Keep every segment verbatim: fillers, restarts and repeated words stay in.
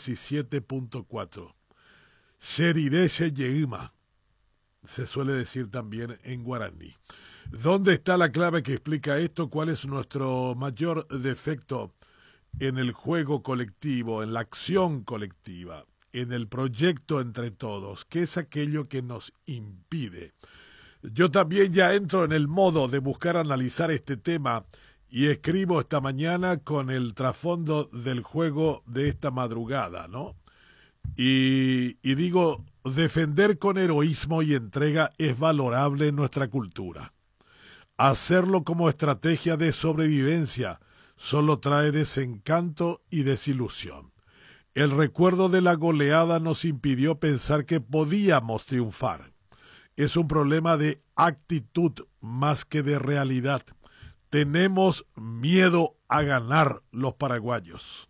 diecisiete punto cuatro. Sherirese Yeima, se suele decir también en guaraní. ¿Dónde está la clave que explica esto? ¿Cuál es nuestro mayor defecto en el juego colectivo, en la acción colectiva, en el proyecto entre todos? ¿Qué es aquello que nos impide? Yo también ya entro en el modo de buscar analizar este tema y escribo esta mañana con el trasfondo del juego de esta madrugada, ¿no? Y, y digo, defender con heroísmo y entrega es valorable en nuestra cultura. Hacerlo como estrategia de sobrevivencia solo trae desencanto y desilusión. El recuerdo de la goleada nos impidió pensar que podíamos triunfar. Es un problema de actitud más que de realidad. Tenemos miedo a ganar los paraguayos.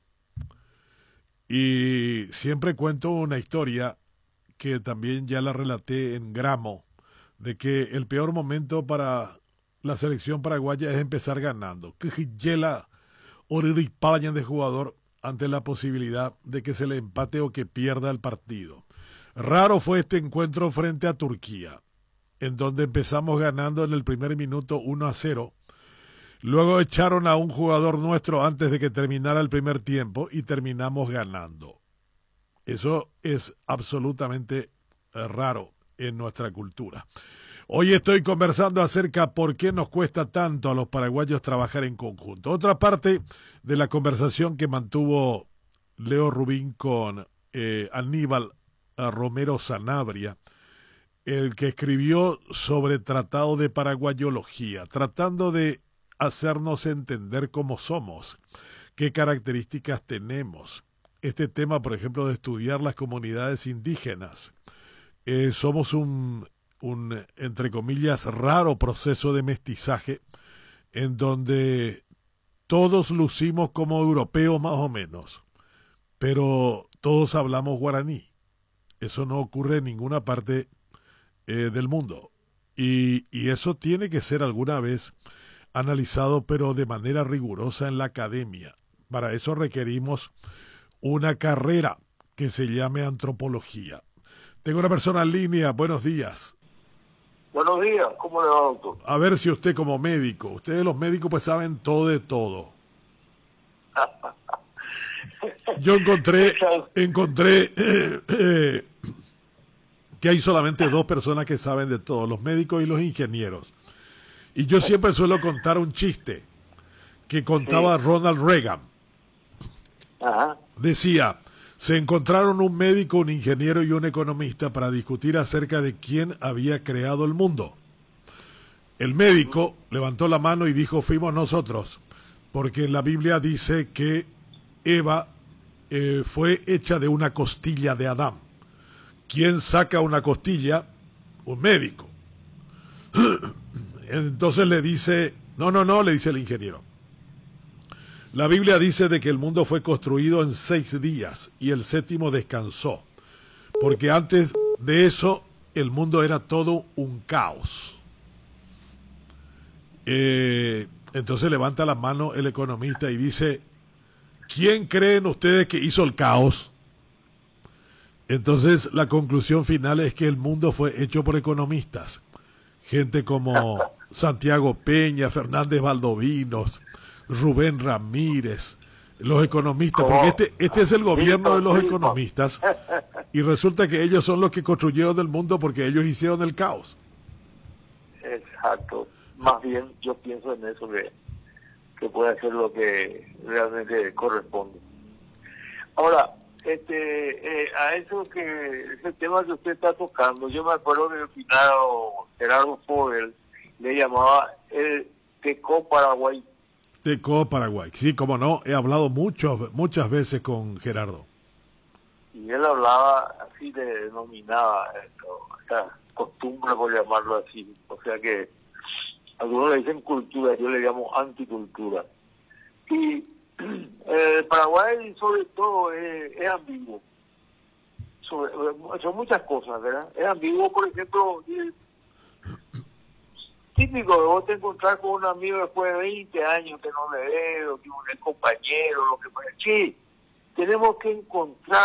Y siempre cuento una historia que también ya la relaté en gramo, de que el peor momento para la selección paraguaya es empezar ganando. Que Giyela Oriripayan de jugador ante la posibilidad de que se le empate o que pierda el partido. Raro fue este encuentro frente a Turquía, en donde empezamos ganando en el primer minuto uno a cero. Luego echaron a un jugador nuestro antes de que terminara el primer tiempo y terminamos ganando. Eso es absolutamente raro en nuestra cultura. Hoy estoy conversando acerca de por qué nos cuesta tanto a los paraguayos trabajar en conjunto. Otra parte de la conversación que mantuvo Leo Rubín con eh, Aníbal Romero Sanabria, el que escribió sobre Tratado de Paraguayología, tratando de hacernos entender cómo somos, qué características tenemos. Este tema, por ejemplo, de estudiar las comunidades indígenas. Eh, somos un, un, entre comillas, raro proceso de mestizaje en donde todos lucimos como europeos más o menos, pero todos hablamos guaraní. Eso no ocurre en ninguna parte eh, del mundo. Y, y eso tiene que ser alguna vez analizado, pero de manera rigurosa en la academia. Para eso requerimos una carrera que se llame antropología. Tengo una persona en línea. Buenos días. Buenos días. ¿Cómo le va, doctor? A ver si usted como médico, ustedes los médicos pues saben todo de todo. Yo encontré, encontré eh, eh, que hay solamente dos personas que saben de todo, los médicos y los ingenieros. Y yo siempre suelo contar un chiste que contaba sí. Ronald Reagan. Ajá. Decía, se encontraron un médico, un ingeniero y un economista para discutir acerca de quién había creado el mundo. El médico levantó la mano y dijo, fuimos nosotros, porque la Biblia dice que Eva eh, fue hecha de una costilla de Adán. ¿Quién saca una costilla? Un médico. Entonces le dice, no, no, no, le dice el ingeniero. La Biblia dice de que el mundo fue construido en seis días y el séptimo descansó, porque antes de eso el mundo era todo un caos. Eh, entonces levanta la mano el economista y dice, ¿quién creen ustedes que hizo el caos? Entonces la conclusión final es que el mundo fue hecho por economistas. Gente como Santiago Peña, Fernández Valdovinos, Rubén Ramírez, los economistas, porque este, este es el gobierno de los economistas y resulta que ellos son los que construyeron el mundo porque ellos hicieron el caos. Exacto. Más bien yo pienso en eso, que, que puede ser lo que realmente corresponde. Ahora, este eh, a eso que ese tema que usted está tocando, yo me acuerdo que el finado Gerardo Fogel le llamaba el Teco Paraguay. Teco Paraguay, sí, como no, he hablado mucho, muchas veces con Gerardo. Y él hablaba así, le denominaba esto, esta costumbre, por llamarlo así. O sea que algunos le dicen cultura, yo le llamo anticultura. Y eh, Paraguay sobre todo es, es ambiguo. Sobre, son muchas cosas, ¿verdad? Es ambiguo, por ejemplo, eh, típico de vos te encontrás con un amigo después de veinte años que no le veo, que un compañero, lo que fuera. Sí, tenemos que encontrar